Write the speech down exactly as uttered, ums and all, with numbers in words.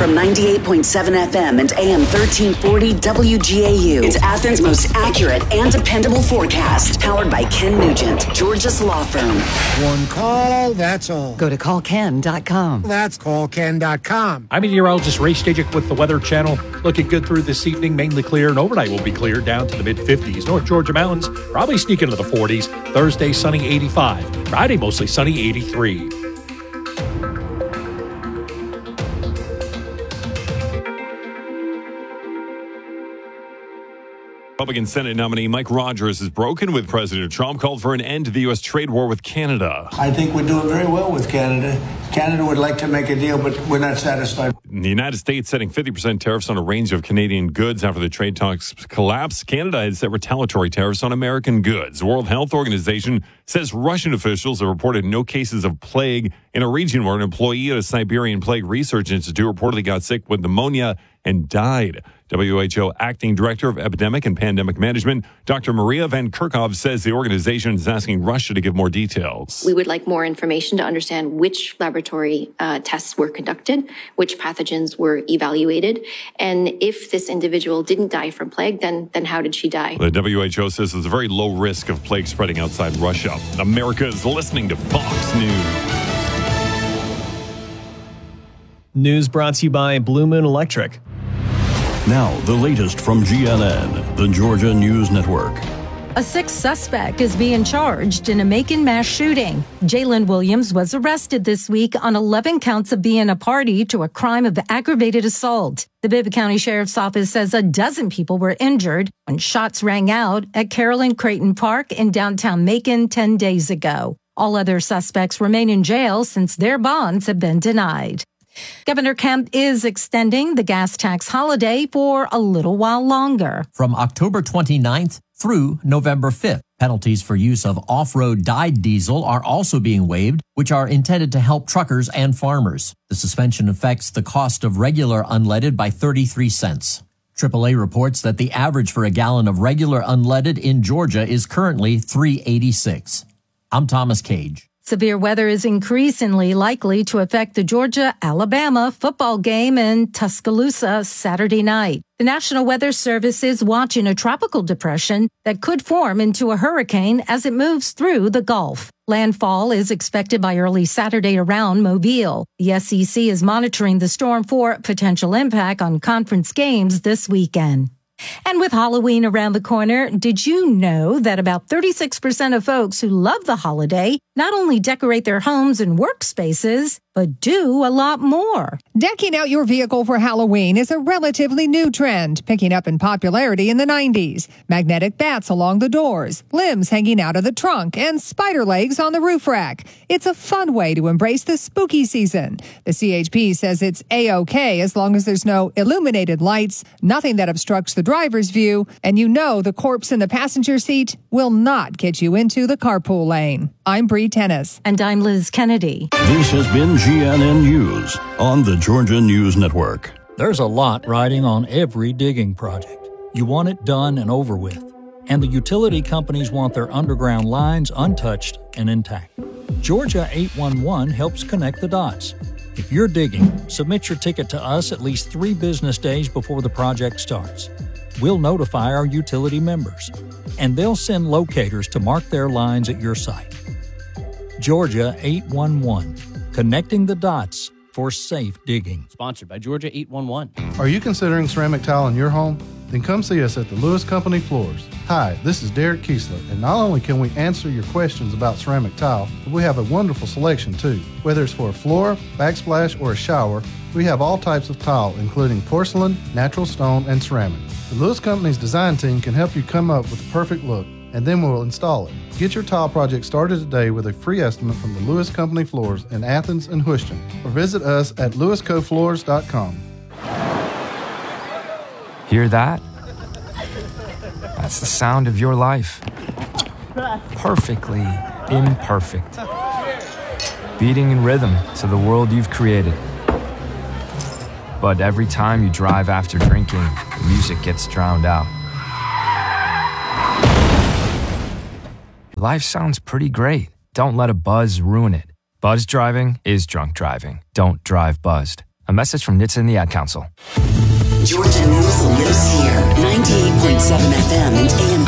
From ninety-eight point seven F M and A M thirteen forty W G A U. It's Athens' most accurate and dependable forecast. Powered by Ken Nugent, Georgia's law firm. One call, that's all. Go to call ken dot com. That's call ken dot com. I'm meteorologist Ray Stajic with the Weather Channel. Looking good through this evening, mainly clear, and overnight will be clear down to the mid-fifties. North Georgia mountains probably sneak into the forties. Thursday, sunny eighty-five. Friday, mostly sunny eighty-three. Republican Senate nominee Mike Rogers is broken with President Trump, called for an end to the U S trade war with Canada. I think we're doing very well with Canada. Canada would like to make a deal, but we're not satisfied. The United States setting fifty percent tariffs on a range of Canadian goods after the trade talks collapsed. Canada has set retaliatory tariffs on American goods. The World Health Organization says Russian officials have reported no cases of plague in a region where an employee at a Siberian Plague Research Institute reportedly got sick with pneumonia and died. W H O Acting Director of Epidemic and Pandemic Management, Doctor Maria Van Kerkhove, says the organization is asking Russia to give more details. We would like more information to understand which laboratory uh, tests were conducted, which pathogens were evaluated, and if this individual didn't die from plague, then, then how did she die? The W H O says there's a very low risk of plague spreading outside Russia. America is listening to Fox News. News brought to you by Blue Moon Electric. Now, the latest from G N N, the Georgia News Network. A sixth suspect is being charged in a Macon mass shooting. Jalen Williams was arrested this week on eleven counts of being a party to a crime of aggravated assault. The Bibb County Sheriff's Office says a dozen people were injured when shots rang out at Carolyn Creighton Park in downtown Macon ten days ago. All other suspects remain in jail since their bonds have been denied. Governor Kemp is extending the gas tax holiday for a little while longer. From October twenty-ninth through November fifth. Penalties for use of off-road dyed diesel are also being waived, which are intended to help truckers and farmers. The suspension affects the cost of regular unleaded by thirty-three cents. triple A reports that the average for a gallon of regular unleaded in Georgia is currently three eighty-six. I'm Thomas Cage. Severe weather is increasingly likely to affect the Georgia-Alabama football game in Tuscaloosa Saturday night. The National Weather Service is watching a tropical depression that could form into a hurricane as it moves through the Gulf. Landfall is expected by early Saturday around Mobile. The S E C is monitoring the storm for potential impact on conference games this weekend. And with Halloween around the corner, did you know that about thirty-six percent of folks who love the holiday not only decorate their homes and workspaces, but do a lot more? Decking out your vehicle for Halloween is a relatively new trend, picking up in popularity in the nineties. Magnetic bats along the doors, limbs hanging out of the trunk, and spider legs on the roof rack. It's a fun way to embrace the spooky season. The C H P says it's A-OK as long as there's no illuminated lights, nothing that obstructs the driver's view, and you know the corpse in the passenger seat will not get you into the carpool lane. I'm Bree Tennis. And I'm Liz Kennedy. This has been G N N News on the Georgia News Network. There's a lot riding on every digging project. You want it done and over with. And the utility companies want their underground lines untouched and intact. Georgia eight one one helps connect the dots. If you're digging, submit your ticket to us at least three business days before the project starts. We'll notify our utility members, and they'll send locators to mark their lines at your site. Georgia eight one one, connecting the dots for safe digging. Sponsored by Georgia eight one one. Are you considering ceramic tile in your home? Then come see us at the Lewis Company Floors. Hi, this is Derek Kiesler, and not only can we answer your questions about ceramic tile, but we have a wonderful selection too. Whether it's for a floor, backsplash, or a shower, we have all types of tile, including porcelain, natural stone, and ceramic. The Lewis Company's design team can help you come up with the perfect look, and then we'll install it. Get your tile project started today with a free estimate from the Lewis Company Floors in Athens and Houston, or visit us at lewis co floors dot com. Hear that? That's the sound of your life. Perfectly imperfect. Beating in rhythm to the world you've created. But every time you drive after drinking, the music gets drowned out. Life sounds pretty great. Don't let a buzz ruin it. Buzz driving is drunk driving. Don't drive buzzed. A message from N H T S A and the Ad Council. Georgia News lives here. ninety-eight point seven F M and A M